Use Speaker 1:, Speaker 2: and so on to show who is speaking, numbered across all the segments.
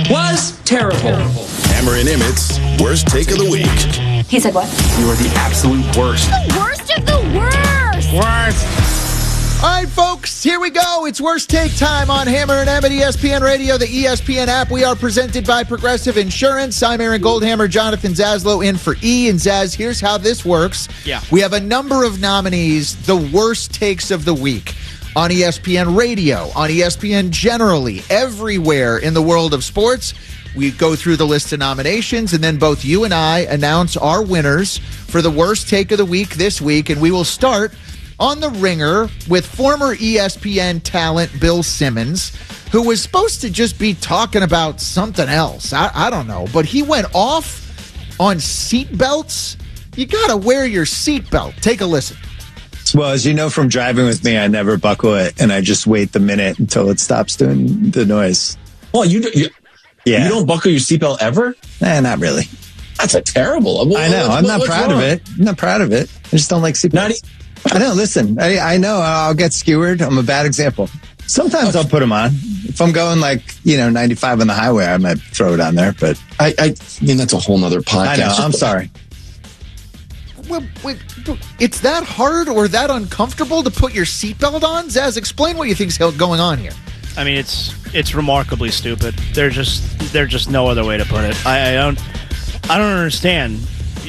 Speaker 1: was terrible.
Speaker 2: Hammer and Emmett's worst take of the week.
Speaker 3: He said what?
Speaker 1: You are the absolute worst.
Speaker 3: The worst of the worst.
Speaker 4: All right, folks, here we go. It's Worst Take time on Hammer and Emmett, ESPN Radio, the ESPN app. We are presented by Progressive Insurance. I'm Aaron Goldhammer, Jonathan Zaslow in for E. And Zaz, here's how this works.
Speaker 5: Yeah.
Speaker 4: We have a number of nominees, the worst takes of the week on ESPN Radio, on ESPN generally, everywhere in the world of sports. We go through the list of nominations, and then both you and I announce our winners for the worst take of the week this week. And we will start on the Ringer with former ESPN talent Bill Simmons, who was supposed to just be talking about something else. I don't know, but he went off on seatbelts. You got to wear your seatbelt. Take a listen.
Speaker 6: Well, as you know from driving with me, I never buckle it, and I just wait the minute until it stops doing the noise.
Speaker 7: Well, you don't buckle your seatbelt ever?
Speaker 6: Not really.
Speaker 7: That's a terrible.
Speaker 6: I know. I'm not proud of it. I'm not proud of it. I just don't like seatbelts. I know. Listen, I know I'll get skewered. I'm a bad example. Sometimes I'll put them on. If I'm going 95 on the highway, I might throw it on there. But
Speaker 7: I mean, that's a whole nother podcast.
Speaker 6: I know. I'm sorry.
Speaker 4: Well, wait, it's that hard or that uncomfortable to put your seatbelt on? Zaz, explain what you think's going on here.
Speaker 5: I mean, it's remarkably stupid. There's just no other way to put it. I don't understand.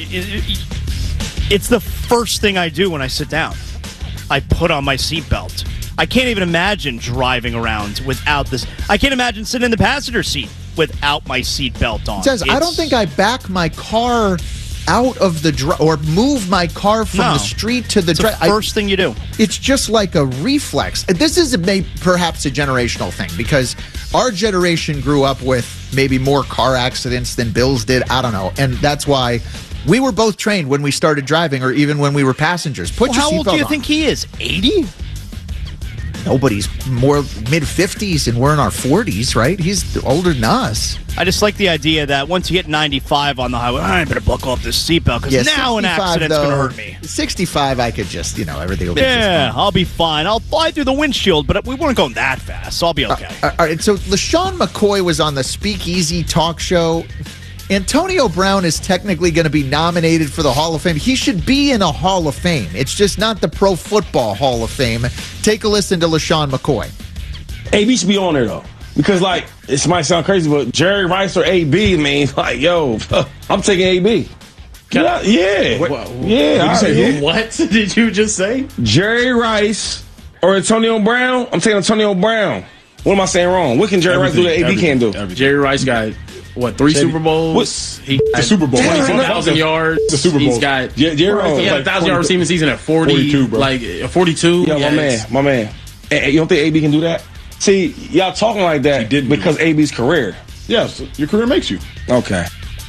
Speaker 5: It's the first thing I do when I sit down. I put on my seatbelt. I can't even imagine driving around without this. I can't imagine sitting in the passenger seat without my seatbelt on.
Speaker 4: It says, I don't think I back my car out of the or move my car from the street to the
Speaker 5: drive. First thing you do.
Speaker 4: It's just like a reflex. This is perhaps a generational thing because our generation grew up with maybe more car accidents than Bill's did. I don't know. And that's why we were both trained when we started driving or even when we were passengers. Put your seatbelt on.
Speaker 5: How old do you think he is? 80?
Speaker 4: Nobody's more mid-50s and we're in our 40s, right? He's older than us.
Speaker 5: I just like the idea that once you hit 95 on the highway, I better buckle up this seatbelt because now an accident's going to hurt me.
Speaker 4: 65, I could just, everything will be just fine.
Speaker 5: I'll be fine. I'll fly through the windshield, but we weren't going that fast, so I'll be okay.
Speaker 4: All right, so LaShawn McCoy was on the Speakeasy talk show. Antonio Brown is technically going to be nominated for the Hall of Fame. He should be in a Hall of Fame. It's just not the Pro Football Hall of Fame. Take a listen to LaShawn McCoy.
Speaker 8: AB should be on there, though. Because, this might sound crazy, but Jerry Rice or AB, man, I'm taking AB.
Speaker 7: Yeah. What did you just say?
Speaker 8: Jerry Rice or Antonio Brown? I'm taking Antonio Brown. What am I saying wrong? What can Jerry Rice do that AB can't do?
Speaker 7: Jerry Rice got... What, 3 Super Bowls?
Speaker 8: The Super Bowl.
Speaker 7: 1,000 yards.
Speaker 8: The Super Bowl.
Speaker 7: He's got
Speaker 8: Jerry Rice
Speaker 7: he had a 1,000-yard receiving season at
Speaker 8: 42, bro.
Speaker 7: 42.
Speaker 8: Yeah, my man. Hey, you don't think AB can do that? See, y'all talking like that because AB's career.
Speaker 9: Yes, your career makes you.
Speaker 8: Okay.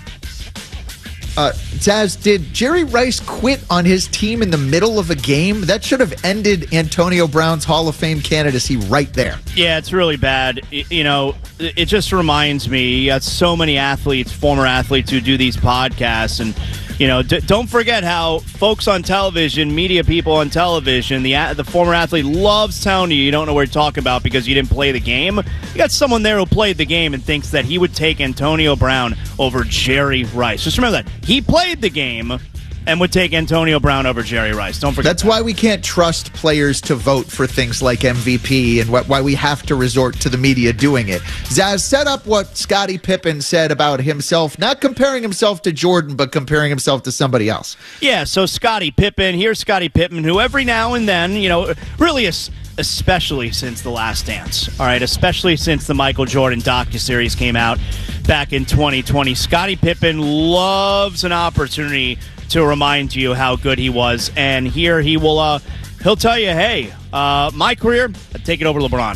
Speaker 4: Zaz, did Jerry Rice quit on his team in the middle of a game? That should have ended Antonio Brown's Hall of Fame candidacy right there.
Speaker 5: Yeah, it's really bad. It just reminds me, you got so many athletes, former athletes who do these podcasts, and don't forget how folks on television, media people on television, the former athlete loves telling you don't know what you're talking about because you didn't play the game. You got someone there who played the game and thinks that he would take Antonio Brown over Jerry Rice. Just remember that. He played the game and would take Antonio Brown over Jerry Rice. Don't forget
Speaker 4: That's why we can't trust players to vote for things like MVP and why we have to resort to the media doing it. Zaz, set up what Scottie Pippen said about himself, not comparing himself to Jordan, but comparing himself to somebody else.
Speaker 5: Yeah, so Scottie Pippen, here's Scottie Pippen, who every now and then, really especially since The Last Dance, all right, especially since the Michael Jordan docuseries came out back in 2020, Scottie Pippen loves an opportunity to remind you how good he was, and here he'll tell you, hey, my career, I'd take it over LeBron.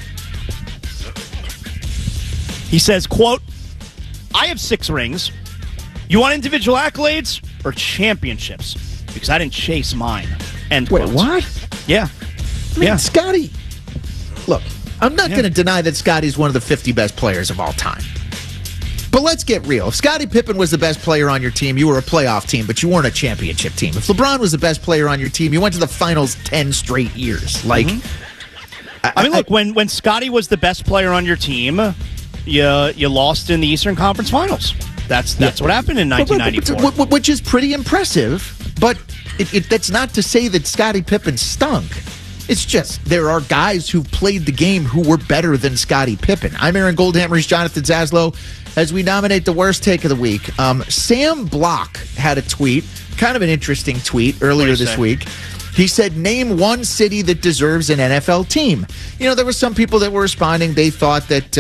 Speaker 5: He says, quote, I have 6 rings. You want individual accolades or championships? Because I didn't chase mine. End quote.
Speaker 4: Wait, what?
Speaker 5: Yeah.
Speaker 4: Scottie, look, I'm not going to deny that Scottie's one of the 50 best players of all time. But let's get real. If Scottie Pippen was the best player on your team, you were a playoff team, but you weren't a championship team. If LeBron was the best player on your team, you went to the finals 10 straight years. Look,
Speaker 5: when Scottie was the best player on your team, you lost in the Eastern Conference Finals. That's what happened in 1994.
Speaker 4: Which is pretty impressive, but that's not to say that Scottie Pippen stunk. It's just there are guys who played the game who were better than Scottie Pippen. I'm Aaron Goldhammer. He's Jonathan Zaslow. As we nominate the worst take of the week, Sam Block had a tweet, kind of an interesting tweet earlier this week. He said, name one city that deserves an NFL team. You know, there were some people that were responding. They thought that,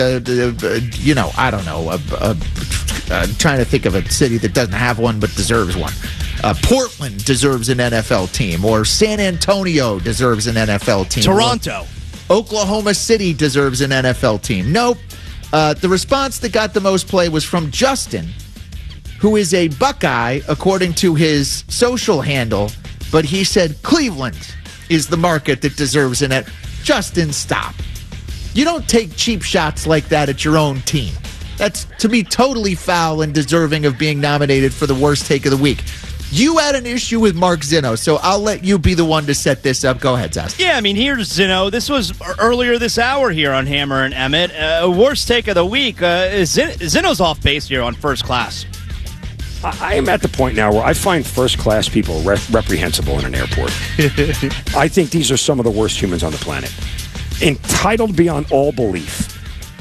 Speaker 4: I don't know, I'm trying to think of a city that doesn't have one but deserves one. Portland deserves an NFL team, or San Antonio deserves an NFL team.
Speaker 5: Toronto.
Speaker 4: Oklahoma City deserves an NFL team. Nope. The response that got the most play was from Justin, who is a Buckeye, according to his social handle, but he said Cleveland is the market that deserves an NFL. Justin, stop. You don't take cheap shots like that at your own team. That's, to me, totally foul and deserving of being nominated for the worst take of the week. You had an issue with Mark Zinno, so I'll let you be the one to set this up. Go ahead, Zaz.
Speaker 5: Yeah, I mean, here's Zinno. This was earlier this hour here on Hammer and Emmett. Worst take of the week. Zinno's off base here on First Class.
Speaker 10: I am at the point now where I find first-class people reprehensible in an airport. I think these are some of the worst humans on the planet. Entitled beyond all belief.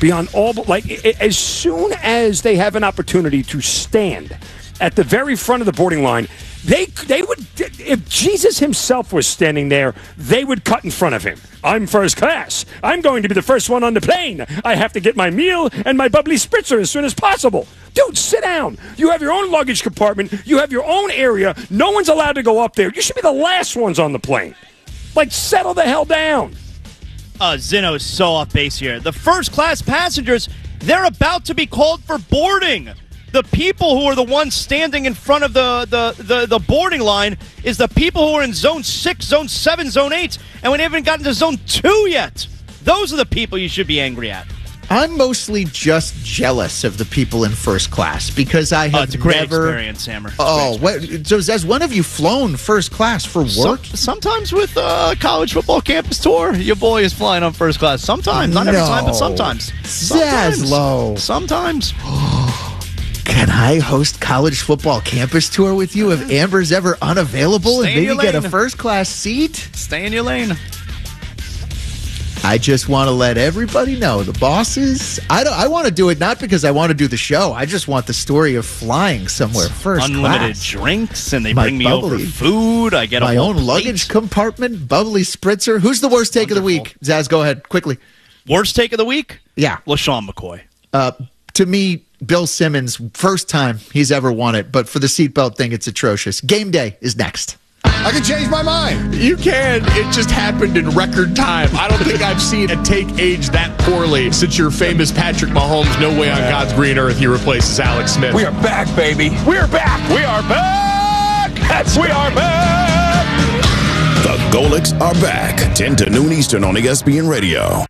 Speaker 10: As soon as they have an opportunity to stand at the very front of the boarding line, they would, if Jesus himself was standing there, they would cut in front of him. I'm first class. I'm going to be the first one on the plane. I have to get my meal and my bubbly spritzer as soon as possible. Dude, sit down. You have your own luggage compartment. You have your own area. No one's allowed to go up there. You should be the last ones on the plane. Settle the hell down.
Speaker 5: Zinno is so off base here. The first-class passengers, they're about to be called for boarding. The people who are the ones standing in front of the boarding line is the people who are in Zone 6, Zone 7, Zone 8, and we haven't gotten to Zone 2 yet. Those are the people you should be angry at.
Speaker 4: I'm mostly just jealous of the people in first class because I have
Speaker 5: it's a great
Speaker 4: never
Speaker 5: experience, Hammer.
Speaker 4: So Zaz, when have you flown first class for work?
Speaker 5: Sometimes with college football campus tour, your boy is flying on first class. Sometimes, not every time, but sometimes.
Speaker 4: Zaslow.
Speaker 5: Sometimes.
Speaker 4: Can I host college football campus tour with you if Amber's ever unavailable and maybe get a first class seat?
Speaker 5: Stay in your lane.
Speaker 4: I just want to let everybody know the bosses. I want to do it not because I want to do the show. I just want the story of flying somewhere first
Speaker 5: Unlimited
Speaker 4: class.
Speaker 5: Drinks, and they bring me over food. I get
Speaker 4: my own luggage compartment, bubbly spritzer. Who's the worst take of the week? Zaz, go ahead quickly.
Speaker 5: Worst take of the week?
Speaker 4: Yeah,
Speaker 5: LaShawn McCoy.
Speaker 4: To me, Bill Simmons, first time he's ever won it, but for the seatbelt thing, it's atrocious. Game day is next.
Speaker 9: I can change my mind. You can. It just happened in record time. I don't think I've seen a take age that poorly since your famous Patrick Mahomes, no way on God's green earth he replaces Alex Smith.
Speaker 11: We are back, baby. We're back. We are back. We are back.
Speaker 2: The Golics are back. 10 to noon Eastern on ESPN Radio.